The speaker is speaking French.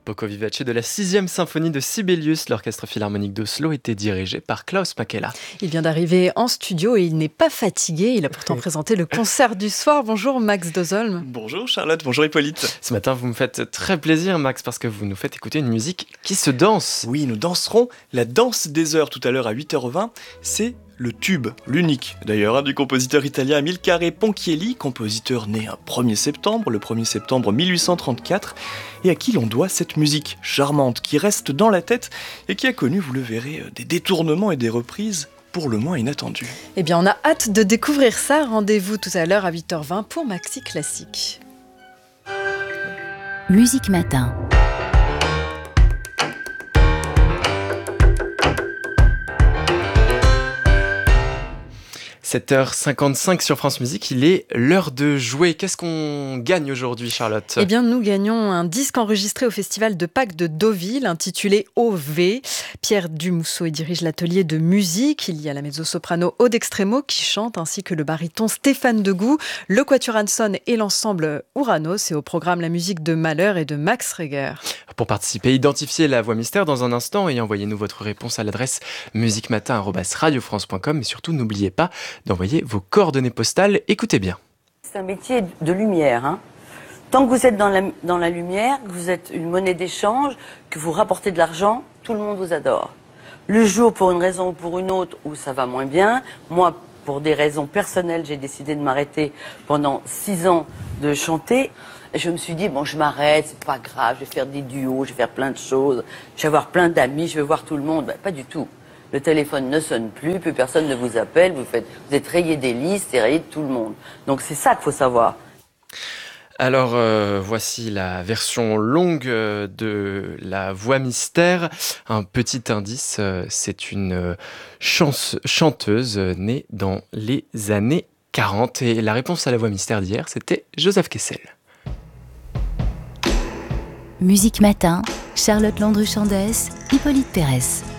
Poco Vivace de la 6e symphonie de Sibelius, l'orchestre philharmonique d'Oslo était dirigé par Klaus Makela. Il vient d'arriver en studio et il n'est pas fatigué. Il a pourtant présenté le concert du soir. Bonjour Max Dozolm. Bonjour Charlotte, bonjour Hippolyte. Ce matin, vous me faites très plaisir Max parce que vous nous faites écouter une musique qui se danse. Oui, nous danserons la danse des heures tout à l'heure à 8h20. C'est le tube, l'unique d'ailleurs, du compositeur italien Amilcare Ponchielli, compositeur né le 1er septembre 1834, et à qui l'on doit cette musique charmante qui reste dans la tête et qui a connu, vous le verrez, des détournements et des reprises pour le moins inattendues. Eh bien, on a hâte de découvrir ça. Rendez-vous tout à l'heure à 8h20 pour Maxi Classique. Musique Matin. 7h55 sur France Musique, il est l'heure de jouer. Qu'est-ce qu'on gagne aujourd'hui, Charlotte ? Eh bien, nous gagnons un disque enregistré au Festival de Pâques de Deauville, intitulé OV. Pierre Dumousseau dirige l'atelier de musique. Il y a la mezzo-soprano Aude Extremo qui chante, ainsi que le baryton Stéphane Degout, le quatuor Hanson et l'ensemble Ouranos. Et au programme la musique de Mahler et de Max Reger. Pour participer, identifiez la voix mystère dans un instant et envoyez-nous votre réponse à l'adresse musiquematin@radiofrance.com. Et surtout, n'oubliez pas d'envoyer vos coordonnées postales. Écoutez bien. C'est un métier de lumière. Hein. Tant que vous êtes dans la lumière, que vous êtes une monnaie d'échange, que vous rapportez de l'argent, tout le monde vous adore. Le jour, pour une raison ou pour une autre, où ça va moins bien, moi, pour des raisons personnelles, j'ai décidé de m'arrêter pendant 6 ans de chanter. Je me suis dit, bon, je m'arrête, c'est pas grave, je vais faire des duos, je vais faire plein de choses, je vais avoir plein d'amis, je vais voir tout le monde. Ben, pas du tout. Le téléphone ne sonne plus personne ne vous appelle, vous êtes rayé des listes et rayé de tout le monde. Donc c'est ça qu'il faut savoir. Alors voici la version longue de la voix mystère. Un petit indice, c'est une chanteuse née dans les années 40. Et la réponse à la voix mystère d'hier, c'était Joseph Kessel. Musique Matin, Charlotte Landru-Chandès, Hippolyte Pérez.